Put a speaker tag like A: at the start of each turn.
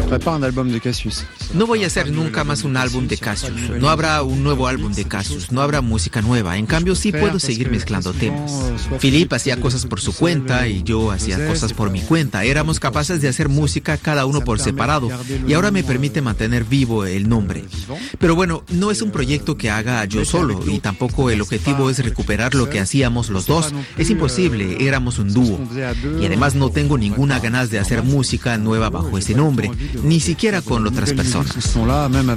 A: No voy a hacer nunca más un álbum de Cassius. No habrá un nuevo álbum de Cassius. No habrá música nueva. En cambio, sí puedo seguir mezclando temas. Philippe hacía cosas por su cuenta y yo hacía cosas por mi cuenta. Éramos capaces de hacer música cada uno por separado y ahora me permite mantener vivo el nombre. Pero bueno, no es un proyecto que haga yo solo y tampoco el objetivo es recuperar lo que hacíamos los dos. Es imposible, éramos un dúo. Y además no tengo ninguna ganas de hacer música nueva bajo ese nombre, ni siquiera con otras personas.